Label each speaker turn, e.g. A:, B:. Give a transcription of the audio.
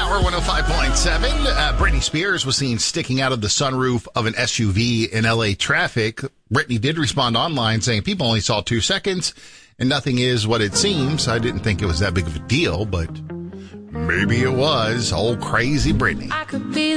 A: Power 105.7. Britney Spears was seen sticking out of the sunroof of an SUV in LA traffic. Britney did respond online saying people only saw 2 seconds and nothing is what it seems. I didn't think it was that big of a deal, but maybe it was. Old crazy Britney.
B: I could be